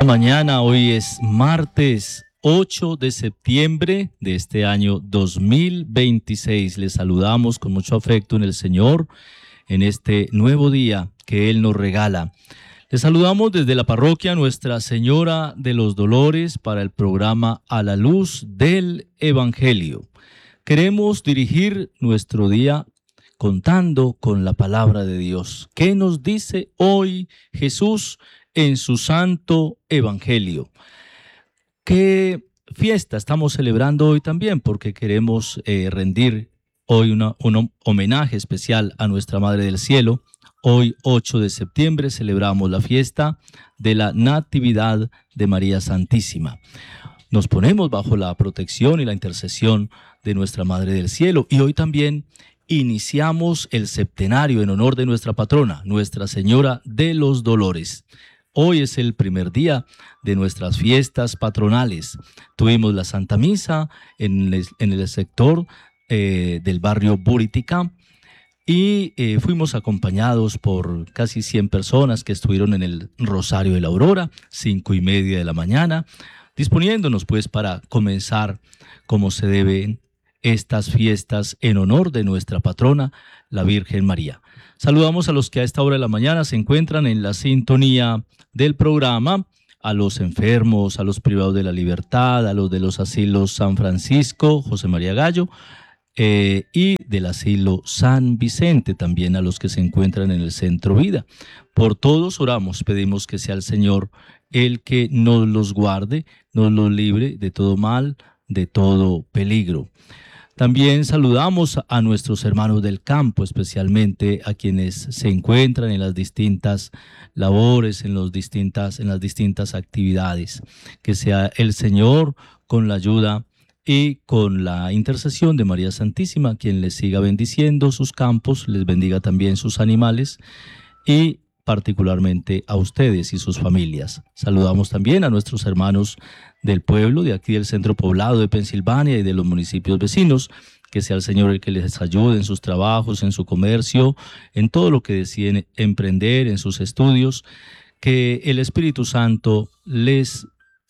Mañana, hoy es martes 8 de septiembre de este año 2026. Les saludamos con mucho afecto en el Señor en este nuevo día que Él nos regala. Les saludamos desde la parroquia Nuestra Señora de los Dolores para el programa A la Luz del Evangelio. Queremos dirigir nuestro día contando con la palabra de Dios. ¿Qué nos dice hoy Jesús en su santo evangelio? ¿Qué fiesta estamos celebrando hoy también? Porque queremos rendir hoy un homenaje especial a nuestra Madre del Cielo. Hoy, 8 de septiembre, celebramos la fiesta de la Natividad de María Santísima. Nos ponemos bajo la protección y la intercesión de nuestra Madre del Cielo. Y hoy también iniciamos el septenario en honor de nuestra patrona, Nuestra Señora de los Dolores. Hoy es el primer día de nuestras fiestas patronales. Tuvimos la Santa Misa en el sector del barrio Buritica y fuimos acompañados por casi 100 personas que estuvieron en el Rosario de la Aurora, 5:30 de la mañana, disponiéndonos pues para comenzar como se deben estas fiestas en honor de nuestra patrona, la Virgen María. Saludamos a los que a esta hora de la mañana se encuentran en la sintonía del programa, a los enfermos, a los privados de la libertad, a los de los asilos San Francisco, José María Gallo, y del asilo San Vicente, también a los que se encuentran en el Centro Vida. Por todos oramos, pedimos que sea el Señor el que nos los guarde, nos los libre de todo mal, de todo peligro. También saludamos a nuestros hermanos del campo, especialmente a quienes se encuentran en las distintas labores, en las distintas actividades. Que sea el Señor, con la ayuda y con la intercesión de María Santísima, quien les siga bendiciendo sus campos, les bendiga también sus animales y particularmente a ustedes y sus familias. Saludamos también a nuestros hermanos del pueblo, de aquí del centro poblado de Pensilvania y de los municipios vecinos. Que sea el Señor el que les ayude en sus trabajos, en su comercio, en todo lo que deciden emprender, en sus estudios. Que el Espíritu Santo les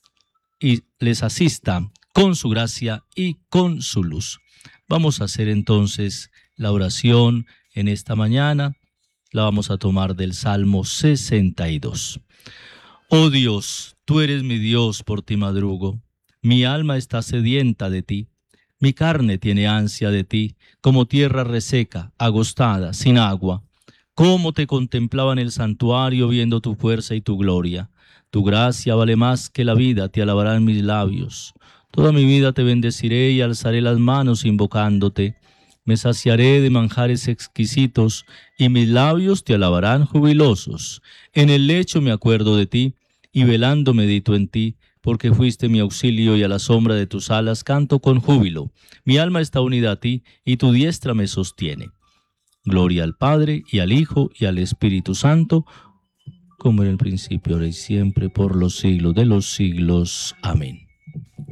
asista con su gracia y con su luz. Vamos a hacer entonces la oración en esta mañana. La vamos a tomar del Salmo 62. Oh Dios, tú eres mi Dios, por ti madrugo. Mi alma está sedienta de ti. Mi carne tiene ansia de ti, como tierra reseca, agostada, sin agua. Cómo te contemplaba en el santuario, viendo tu fuerza y tu gloria. Tu gracia vale más que la vida, te alabarán mis labios. Toda mi vida te bendeciré y alzaré las manos invocándote. Me saciaré de manjares exquisitos y mis labios te alabarán jubilosos. En el lecho me acuerdo de ti y velando medito en ti, porque fuiste mi auxilio y a la sombra de tus alas canto con júbilo. Mi alma está unida a ti y tu diestra me sostiene. Gloria al Padre y al Hijo y al Espíritu Santo, como en el principio, ahora y siempre, por los siglos de los siglos. Amén.